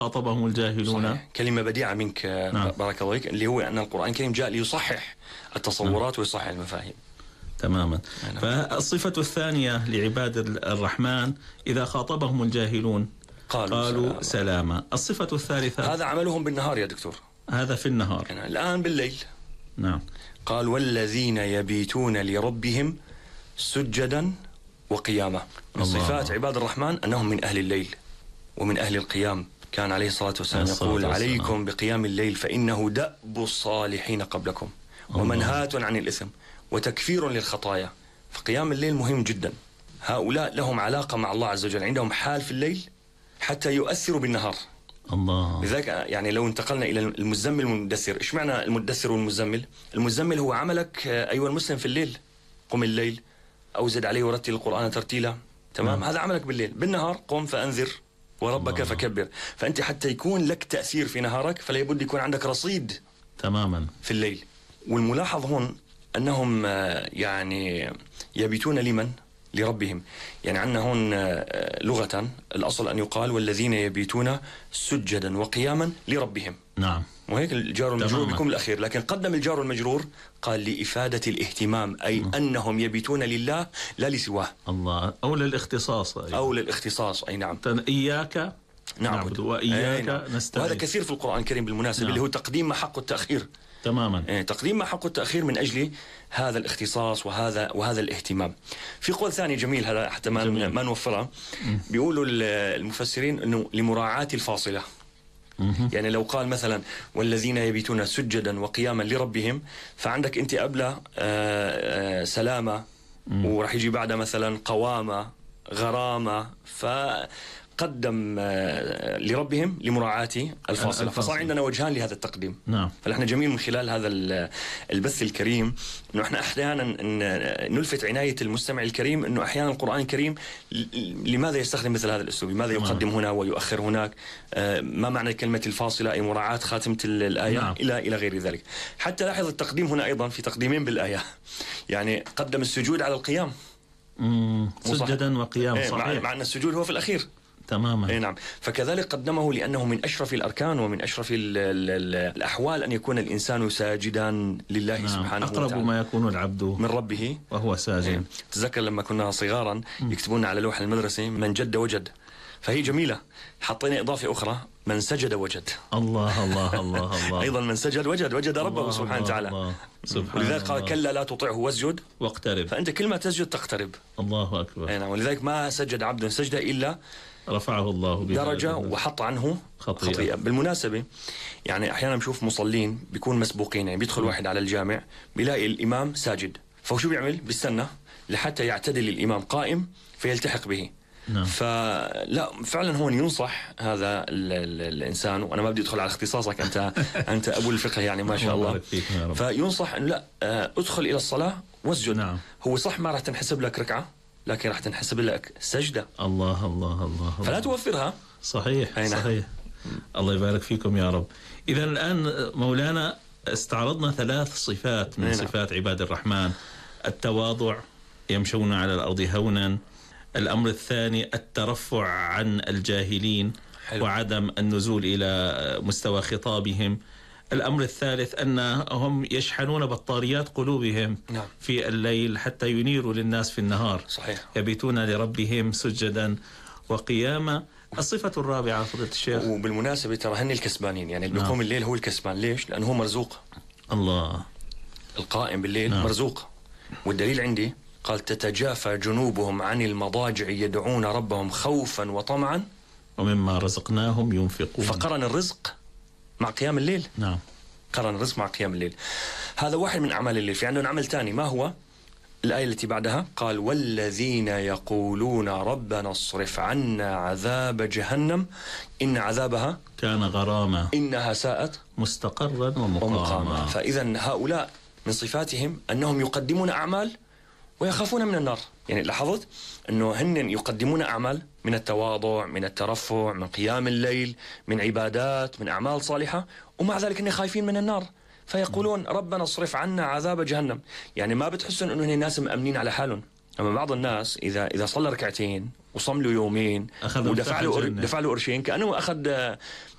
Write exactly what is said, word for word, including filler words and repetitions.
خاطبهم الجاهلون. صحيح. كلمة بديعة منك نعم. بارك الله فيك، اللي هو أن القرآن الكريم جاء ليصحح التصورات نعم. ويصحح المفاهيم تماما. نعم. فالصفة الثانية لعباد الرحمن إذا خاطبهم الجاهلون قالوا, قالوا سلاما. سلاما. الصفة الثالثة هذا عملهم بالنهار يا دكتور، هذا في النهار. يعني الآن بالليل نعم. قال والذين يبيتون لربهم سجدا وقياما. من صفات عباد الرحمن أنهم من أهل الليل ومن أهل القيام. كان عليه الصلاة والسلام يقول عليكم بقيام الليل فإنه دأب الصالحين قبلكم ومنهاة عن الإثم وتكفير للخطايا. فقيام الليل مهم جدا. هؤلاء لهم علاقة مع الله عز وجل، عندهم حال في الليل حتى يؤثروا بالنهار. الله. لذلك يعني لو انتقلنا إلى المزمل والمدثر، إيش معنى المدثر والمزمل؟ المزمل هو عملك أيها المسلم في الليل، قم الليل أو زد عليه ورتل القرآن ترتيلا. تمام. م. هذا عملك بالليل. بالنهار قم فأنذر وربك الله. فكبر. فأنت حتى يكون لك تأثير في نهارك فلا يبد يكون عندك رصيد تماما في الليل. والملاحظ هون أنهم يعني يبيتون لمن؟ لربهم. يعني عندنا هون لغة الأصل أن يقال والذين يبيتون سجدا وقياما لربهم. نعم. وهيك الجار المجرور بيكون الأخير، لكن قدم الجار المجرور قال لإفادة الاهتمام، أي م. أنهم يبيتون لله لا لسواه. الله. أو للاختصاص أيضا. أو للاختصاص أي نعم. إياك نعبد وإياك نعم. نستعين. وهذا كثير في القرآن الكريم بالمناسبة. نعم. اللي هو تقديم ما حق التأخير. تماما. يعني تقديم ما حق التأخير من أجل هذا الاختصاص وهذا وهذا الاهتمام. في قول ثاني جميل هذا حتى ما جميل. ما نوفره. بيقولوا المفسرين إنه لمراعاة الفاصلة. يعني لو قال مثلا والذين يبيتون سجدا وقياما لربهم، فعندك أنت قبله سلامة وراح يجي بعدها مثلا قوامة غرامة، فقدم لربهم لمراعاة الفاصلة، فصار عندنا وجهان لهذا التقديم. نعم. فنحن جميل من خلال هذا البث الكريم انه احنا احيانا نلفت عناية المستمع الكريم انه احيانا القرآن الكريم لماذا يستخدم مثل هذا الاسلوب، لماذا يقدم هنا ويؤخر هناك، ما معنى كلمة الفاصلة، اي مراعاة خاتمة الآية. نعم. الى الى غير ذلك. حتى لاحظ التقديم هنا ايضا في تقديمين بالآية، يعني قدم السجود على القيام. امم سجدا وقيام. ايه صحيح. مع ان السجود هو في الاخير. تماما. اي نعم. فكذلك قدمه لانه من اشرف الاركان ومن اشرف ال ال ال الاحوال ان يكون الانسان ساجدا لله. نعم. سبحانه أقرب وتعالى. ما يكون العبد من ربه وهو ساجد. ايه. تذكر لما كنا صغارا يكتبون على لوح المدرسة من جد وجد، فهي جميلة. حطينا إضافة أخرى من سجد وجد. الله الله الله الله. أيضا من سجد وجد وجد ربه سبحانه وتعالى. ولذلك قال كلا لا تطعه واسجد واقترب. فأنت كل ما تسجد تقترب. الله أكبر. أي نعم. ولذلك ما سجد عبد سجدة إلا رفعه الله درجة وحط عنه خطيئة. خطيئة. بالمناسبة يعني أحيانا بشوف مصلين بيكون مسبوقين، يعني بيدخل م. واحد على الجامع بيلاقي الإمام ساجد، فشو بيعمل؟ بيستنى لحتى يعتدل الإمام قائم فيلتحق به. نعم. فلا فعلا هون ينصح هذا ال ال الإنسان، وأنا ما بدي أدخل على اختصاصك أنت أنت أبو الفقه يعني ما شاء الله. فينصح أن لا أدخل إلى الصلاة واسجد. نعم. هو صح ما راح تنحسب لك ركعة، لكن راح تنحسب لك سجدة. الله الله الله. فلا توفرها. صحيح. أينا. صحيح. الله يبارك فيكم يا رب. إذا الآن مولانا استعرضنا ثلاث صفات من أينا. صفات عباد الرحمن: التواضع، يمشون على الأرض هونا. الأمر الثاني الترفع عن الجاهلين. حلو. وعدم النزول إلى مستوى خطابهم. الأمر الثالث أنهم يشحنون بطاريات قلوبهم. نعم. في الليل حتى ينيروا للناس في النهار. صحيح. يبيتون لربهم سجدا وقياما. الصفة الرابعة فضيلة الشيخ. وبالمناسبة ترى هن الكسبانين، يعني اللي بيقوم. نعم. الليل هو الكسبان. ليش؟ لأنه هو مرزوق. الله. القائم بالليل. نعم. مرزوق. والدليل عندي قال تتجافى جنوبهم عن المضاجع يدعون ربهم خوفا وطمعا ومما رزقناهم ينفقون. فقرن الرزق مع قيام الليل. نعم. قرن الرزق مع قيام الليل. هذا واحد من أعمال الليل. في عندنا عمل ثاني، ما هو؟ الآية التي بعدها قال والذين يقولون ربنا اصرف عنا عذاب جهنم إن عذابها كان غراما إنها ساءت مستقرا ومقاما. فإذا هؤلاء من صفاتهم أنهم يقدمون أعمال ويخافون من النار. يعني لاحظت أنه هن يقدمون أعمال من التواضع، من الترفع، من قيام الليل، من عبادات، من أعمال صالحة، ومع ذلك هن خايفين من النار، فيقولون ربنا اصرف عنا عذاب جهنم. يعني ما بتحسن أنه هن ناس مأمنين على حالهم. أما بعض الناس إذا إذا صلى ركعتين وصم له يومين ودفع له دفع له قرشين كأنه أخذ